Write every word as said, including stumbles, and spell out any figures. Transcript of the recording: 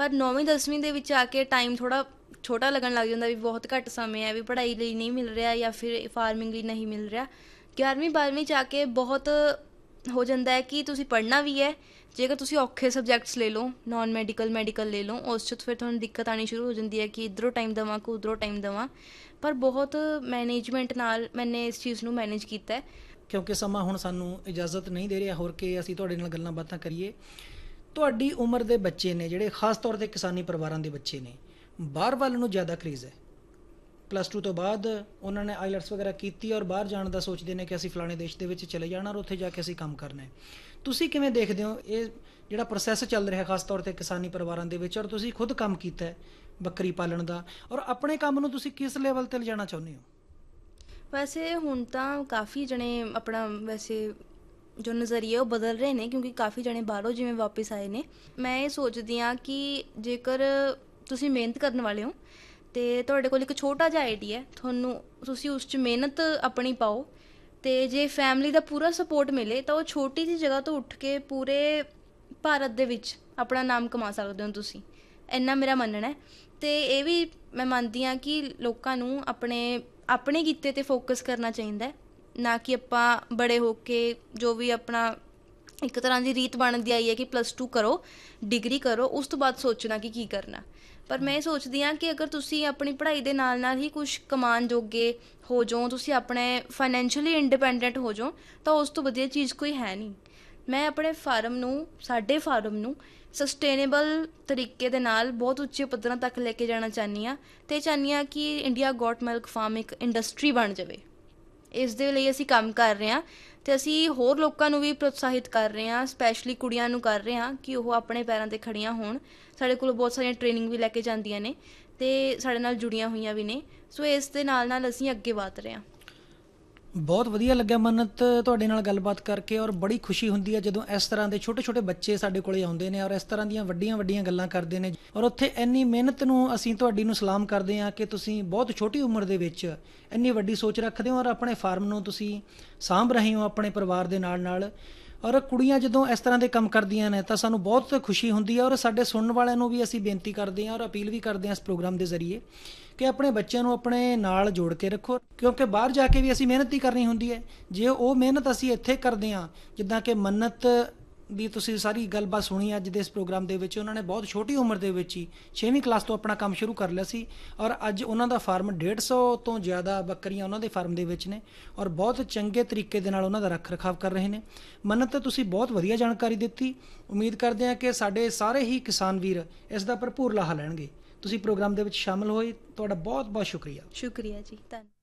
ਪਰ ਨੌਵੀਂ ਦਸਵੀਂ ਦੇ ਵਿੱਚ ਆ ਕੇ ਟਾਈਮ ਥੋੜ੍ਹਾ ਛੋਟਾ ਲੱਗਣ ਲੱਗ ਜਾਂਦਾ ਵੀ ਬਹੁਤ ਘੱਟ ਸਮੇਂ ਹੈ, ਵੀ ਪੜ੍ਹਾਈ ਲਈ ਨਹੀਂ ਮਿਲ ਰਿਹਾ ਜਾਂ ਫਿਰ ਫਾਰਮਿੰਗ ਲਈ ਨਹੀਂ ਮਿਲ ਰਿਹਾ। ਗਿਆਰਵੀਂ ਬਾਰ੍ਹਵੀਂ 'ਚ ਆ ਕੇ ਬਹੁਤ ਹੋ ਜਾਂਦਾ ਹੈ ਕਿ ਤੁਸੀਂ ਪੜ੍ਹਨਾ ਵੀ ਹੈ, ਜੇਕਰ ਤੁਸੀਂ ਔਖੇ ਸਬਜੈਕਟਸ ਲੈ ਲਓ, ਨੋਨ ਮੈਡੀਕਲ ਮੈਡੀਕਲ ਲੈ ਲਓ, ਉਸ 'ਚ ਫਿਰ ਤੁਹਾਨੂੰ ਦਿੱਕਤ ਆਉਣੀ ਸ਼ੁਰੂ ਹੋ ਜਾਂਦੀ ਹੈ ਕਿ ਇੱਧਰੋਂ ਟਾਈਮ ਦੇਵਾਂ ਕਿ ਉੱਧਰੋਂ ਟਾਈਮ ਦੇਵਾਂ। ਪਰ ਬਹੁਤ ਮੈਨੇਜਮੈਂਟ ਨਾਲ ਮੈਨੇ ਇਸ ਚੀਜ਼ ਨੂੰ ਮੈਨੇਜ ਕੀਤਾ ਹੈ। ਕਿਉਂਕਿ ਸਮਾਂ ਹੁਣ ਸਾਨੂੰ ਇਜਾਜ਼ਤ ਨਹੀਂ ਦੇ ਰਿਹਾ ਹੋਰ ਕਿ ਅਸੀਂ ਤੁਹਾਡੇ ਨਾਲ ਗੱਲਾਂ ਬਾਤਾਂ ਕਰੀਏ। ਤੁਹਾਡੀ ਉਮਰ ਦੇ ਬੱਚੇ ਨੇ ਜਿਹੜੇ ਖਾਸ ਤੌਰ 'ਤੇ ਕਿਸਾਨੀ ਪਰਿਵਾਰਾਂ ਦੇ ਬੱਚੇ ਨੇ, ਬਾਹਰ ਵੱਲ ਨੂੰ ਜ਼ਿਆਦਾ ਕਰੇਜ਼ ਹੈ। ਪਲੱਸ ਟੂ ਤੋਂ ਬਾਅਦ ਉਹਨਾਂ ਨੇ ਆਈਲੈਟਸ ਵਗੈਰਾ ਕੀਤੀ ਔਰ ਬਾਹਰ ਜਾਣ ਦਾ ਸੋਚਦੇ ਨੇ ਕਿ ਅਸੀਂ ਫਲਾਣੇ ਦੇਸ਼ ਦੇ ਵਿੱਚ ਚਲੇ ਜਾਣਾ ਔਰ ਉੱਥੇ ਜਾ ਕੇ ਅਸੀਂ ਕੰਮ ਕਰਨਾ ਹੈ। ਤੁਸੀਂ ਕਿਵੇਂ ਦੇਖਦੇ ਹੋ ਇਹ ਜਿਹੜਾ ਪ੍ਰੋਸੈਸ ਚੱਲ ਰਿਹਾ ਖਾਸ ਤੌਰ 'ਤੇ ਕਿਸਾਨੀ ਪਰਿਵਾਰਾਂ ਦੇ ਵਿੱਚ, ਔਰ ਤੁਸੀਂ ਖੁਦ ਕੰਮ ਕੀਤਾ ਹੈ ਬੱਕਰੀ ਪਾਲਣ ਦਾ, ਔਰ ਆਪਣੇ ਕੰਮ ਨੂੰ ਤੁਸੀਂ ਕਿਸ ਲੈਵਲ 'ਤੇ ਲਿਜਾਣਾ ਚਾਹੁੰਦੇ ਹੋ? ਵੈਸੇ ਹੁਣ ਤਾਂ ਕਾਫੀ ਜਣੇ ਆਪਣਾ ਵੈਸੇ ਜੋ ਨਜ਼ਰੀਆ ਉਹ ਬਦਲ ਰਹੇ ਨੇ, ਕਿਉਂਕਿ ਕਾਫੀ ਜਣੇ ਬਾਹਰੋਂ ਜਿਵੇਂ ਵਾਪਸ ਆਏ ਨੇ। ਮੈਂ ਇਹ ਸੋਚਦੀ ਹਾਂ ਕਿ ਜੇਕਰ ਤੁਸੀਂ ਮਿਹਨਤ ਕਰਨ ਵਾਲੇ ਹੋ ਅਤੇ ਤੁਹਾਡੇ ਕੋਲ ਇੱਕ ਛੋਟਾ ਜਿਹਾ ਆਈਡੀਆ ਹੈ, ਤੁਹਾਨੂੰ ਤੁਸੀਂ ਉਸ 'ਚ ਮਿਹਨਤ ਆਪਣੀ ਪਾਓ, ਅਤੇ ਜੇ ਫੈਮਿਲੀ ਦਾ ਪੂਰਾ ਸਪੋਰਟ ਮਿਲੇ ਤਾਂ ਉਹ ਛੋਟੀ ਜਿਹੀ ਜਗ੍ਹਾ ਤੋਂ ਉੱਠ ਕੇ ਪੂਰੇ ਭਾਰਤ ਦੇ ਵਿੱਚ ਆਪਣਾ ਨਾਮ ਕਮਾ ਸਕਦੇ ਹੋ ਤੁਸੀਂ, ਇੰਨਾ ਮੇਰਾ ਮੰਨਣਾ ਹੈ। ਅਤੇ ਇਹ ਵੀ ਮੈਂ ਮੰਨਦੀ ਹਾਂ ਕਿ ਲੋਕਾਂ ਨੂੰ ਆਪਣੇ ਆਪਣੇ ਕਿੱਤੇ 'ਤੇ ਫੋਕਸ ਕਰਨਾ ਚਾਹੀਦਾ ਹੈ, ਨਾ ਕਿ ਆਪਾਂ ਬੜੇ ਹੋ ਕੇ ਜੋ ਵੀ ਆਪਣਾ ਇੱਕ ਤਰ੍ਹਾਂ ਦੀ ਰੀਤ ਬਣਦੀ ਆਈ ਹੈ ਕਿ ਪਲੱਸ ਟੂ ਕਰੋ, ਡਿਗਰੀ ਕਰੋ, ਉਸ ਤੋਂ ਬਾਅਦ ਸੋਚਣਾ ਕਿ ਕੀ ਕਰਨਾ। ਪਰ ਮੈਂ ਇਹ ਸੋਚਦੀ ਹਾਂ ਕਿ ਅਗਰ ਤੁਸੀਂ ਆਪਣੀ ਪੜ੍ਹਾਈ ਦੇ ਨਾਲ ਨਾਲ ਹੀ ਕੁਛ ਕਮਾਉਣ ਜੋਗੇ ਹੋ ਜਾਓ, ਤੁਸੀਂ ਆਪਣੇ ਫਾਈਨੈਂਸ਼ੀਅਲੀ ਇੰਡੀਪੈਂਡੈਂਟ ਹੋ ਜਾਓ, ਤਾਂ ਉਸ ਤੋਂ ਵਧੀਆ ਚੀਜ਼ ਕੋਈ ਹੈ ਨਹੀਂ। ਮੈਂ ਆਪਣੇ ਫਾਰਮ ਨੂੰ, ਸਾਡੇ ਫਾਰਮ ਨੂੰ ਸਸਟੇਨੇਬਲ ਤਰੀਕੇ ਦੇ ਨਾਲ ਬਹੁਤ ਉੱਚੇ ਪੱਧਰਾਂ ਤੱਕ ਲੈ ਕੇ ਜਾਣਾ ਚਾਹੁੰਦੀ ਹਾਂ, ਅਤੇ ਚਾਹੁੰਦੀ ਹਾਂ ਕਿ ਇੰਡੀਆ ਗੋਟ ਮਿਲਕ ਫਾਰਮ ਇੱਕ ਇੰਡਸਟਰੀ ਬਣ ਜਾਵੇ। ਇਸ ਦੇ ਲਈ ਅਸੀਂ ਕੰਮ ਕਰ ਰਹੇ ਹਾਂ ਅਤੇ ਅਸੀਂ ਹੋਰ ਲੋਕਾਂ ਨੂੰ ਵੀ ਪ੍ਰੋਤਸਾਹਿਤ ਕਰ ਰਹੇ ਹਾਂ, ਸਪੈਸ਼ਲੀ ਕੁੜੀਆਂ ਨੂੰ ਕਰ ਰਹੇ ਹਾਂ ਕਿ ਉਹ ਆਪਣੇ ਪੈਰਾਂ 'ਤੇ ਖੜ੍ਹੀਆਂ ਹੋਣ। ਸਾਡੇ ਕੋਲ ਬਹੁਤ ਸਾਰੀਆਂ ਟ੍ਰੇਨਿੰਗ ਵੀ ਲੈ ਕੇ ਜਾਂਦੀਆਂ ਨੇ ਅਤੇ ਸਾਡੇ ਨਾਲ ਜੁੜੀਆਂ ਹੋਈਆਂ ਵੀ ਨੇ। ਸੋ ਇਸ ਦੇ ਨਾਲ ਨਾਲ ਅਸੀਂ ਅੱਗੇ ਵਧ ਰਹੇ ਹਾਂ। ਬਹੁਤ ਵਧੀਆ ਲੱਗਿਆ ਮੰਨਤ ਤੁਹਾਡੇ ਨਾਲ ਗੱਲਬਾਤ ਕਰਕੇ, ਔਰ ਬੜੀ ਖੁਸ਼ੀ ਹੁੰਦੀ ਹੈ ਜਦੋਂ ਇਸ ਤਰ੍ਹਾਂ ਦੇ ਛੋਟੇ ਛੋਟੇ ਬੱਚੇ ਸਾਡੇ ਕੋਲੇ ਆਉਂਦੇ ਨੇ ਔਰ ਇਸ ਤਰ੍ਹਾਂ ਦੀਆਂ ਵੱਡੀਆਂ ਵੱਡੀਆਂ ਗੱਲਾਂ ਕਰਦੇ ਨੇ। ਔਰ ਉੱਥੇ ਇੰਨੀ ਮਿਹਨਤ ਨੂੰ ਅਸੀਂ ਤੁਹਾਡੀ ਨੂੰ ਸਲਾਮ ਕਰਦੇ ਹਾਂ ਕਿ ਤੁਸੀਂ ਬਹੁਤ ਛੋਟੀ ਉਮਰ ਦੇ ਵਿੱਚ ਇੰਨੀ ਵੱਡੀ ਸੋਚ ਰੱਖਦੇ ਹੋ ਔਰ ਆਪਣੇ ਫਾਰਮ ਨੂੰ ਤੁਸੀਂ ਸਾਂਭ ਰਹੇ ਹੋ ਆਪਣੇ ਪਰਿਵਾਰ ਦੇ ਨਾਲ ਨਾਲ। ਔਰ ਕੁੜੀਆਂ ਜਦੋਂ ਇਸ ਤਰ੍ਹਾਂ ਦੇ ਕੰਮ ਕਰਦੀਆਂ ਨੇ ਤਾਂ ਸਾਨੂੰ ਬਹੁਤ ਖੁਸ਼ੀ ਹੁੰਦੀ ਹੈ। ਔਰ ਸਾਡੇ ਸੁਣਨ ਵਾਲਿਆਂ ਨੂੰ ਵੀ ਅਸੀਂ ਬੇਨਤੀ ਕਰਦੇ ਹਾਂ ਔਰ ਅਪੀਲ ਵੀ ਕਰਦੇ ਹਾਂ ਇਸ ਪ੍ਰੋਗਰਾਮ ਦੇ ਜ਼ਰੀਏ ਕਿ ਆਪਣੇ ਬੱਚਿਆਂ ਨੂੰ ਆਪਣੇ ਨਾਲ ਜੋੜ ਕੇ ਰੱਖੋ, ਕਿਉਂਕਿ ਬਾਹਰ ਜਾ ਕੇ ਵੀ ਅਸੀਂ ਮਿਹਨਤ ਹੀ ਕਰਨੀ ਹੁੰਦੀ ਹੈ। ਜੇ ਉਹ ਮਿਹਨਤ ਅਸੀਂ ਇੱਥੇ ਕਰਦੇ ਹਾਂ, ਜਿੱਦਾਂ ਕਿ ਮੰਨਤ ਦੀ ਤੁਸੀਂ ਸਾਰੀ ਗੱਲਬਾਤ ਸੁਣੀ ਅੱਜ ਦੇ ਇਸ ਪ੍ਰੋਗਰਾਮ ਦੇ ਵਿੱਚ, ਉਹਨਾਂ ਨੇ ਬਹੁਤ ਛੋਟੀ ਉਮਰ ਦੇ ਵਿੱਚ ਹੀ ਛੇਵੀਂ ਕਲਾਸ ਤੋਂ ਆਪਣਾ ਕੰਮ ਸ਼ੁਰੂ ਕਰ ਲਿਆ ਸੀ ਔਰ ਅੱਜ ਉਹਨਾਂ ਦਾ ਫਾਰਮ ਡੇਢ ਸੌ ਤੋਂ ਜ਼ਿਆਦਾ ਬੱਕਰੀਆਂ ਉਹਨਾਂ ਦੇ ਫਾਰਮ ਦੇ ਵਿੱਚ ਨੇ ਔਰ ਬਹੁਤ ਚੰਗੇ ਤਰੀਕੇ ਦੇ ਨਾਲ ਉਹਨਾਂ ਦਾ ਰੱਖ ਰਖਾਵ ਕਰ ਰਹੇ ਨੇ। ਮੰਨਤ ਤੁਸੀਂ ਬਹੁਤ ਵਧੀਆ ਜਾਣਕਾਰੀ ਦਿੱਤੀ। ਉਮੀਦ ਕਰਦੇ ਹਾਂ ਕਿ ਸਾਡੇ ਸਾਰੇ ਹੀ ਕਿਸਾਨ ਵੀਰ ਇਸ ਦਾ ਭਰਪੂਰ ਲਾਹਾ ਲੈਣਗੇ। ਤੁਸੀਂ ਪ੍ਰੋਗਰਾਮ ਦੇ ਵਿੱਚ ਸ਼ਾਮਲ ਹੋਏ, ਤੁਹਾਡਾ ਬਹੁਤ ਬਹੁਤ ਸ਼ੁਕਰੀਆ। ਸ਼ੁਕਰੀਆ ਜੀ, ਧੰਨਵਾਦ।